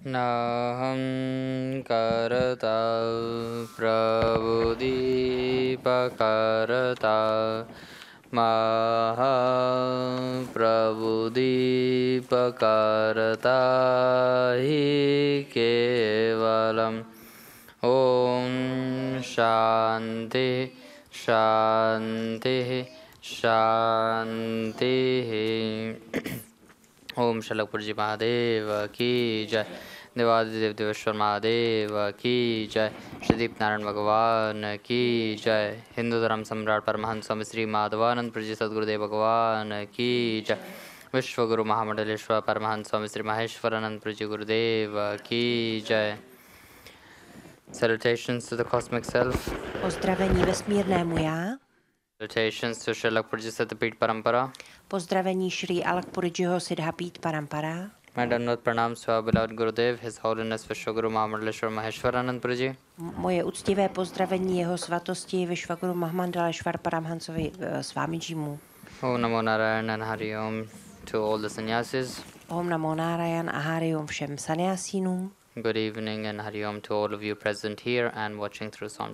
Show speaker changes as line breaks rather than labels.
नाहं करता प्रबुदीपकर्ता महाप्रबुदीपकर्ता हि केवलम् ॐ शान्ति शान्ति शान्तिः। ओम शलकपुर जी महादेव की जय। देवादिदेव देवेश्वर महादेव की जय। श्रीदीप नारायण भगवान की जय। हिंदू धर्म सम्राट परमहंस स्वामी श्री माधवानंद प्रजी सद्गुरुदेव भगवान की जय। विश्वगुरु महामंडलेश्वर परमहंस स्वामी श्री महेश्वरानंद प्रजी गुरुदेव की जय। Salutations to the cosmic self.
Pozdravení vesmírnému já.
Salutations to Srila Purji Satapit Parampara.
Pozdravení Shri Alakpurijiho Siddhapit Parampara.
My Dandavat Pranam to our beloved Gurudev, His Holiness Vishwaguru Mahamandaleshwar Maheshwaranand Purji.
Moje úctivé pozdravení jeho svatosti Vishwaguru Mahamandaleshwar Paramhansovi Swamijimu.
Om Namo Narayan and Hari Om to all the sannyasis.
Om Namo Narayan a Hari Om všem sannyasinům.
Good evening and Hari Om to all of you present here and watching through Psalm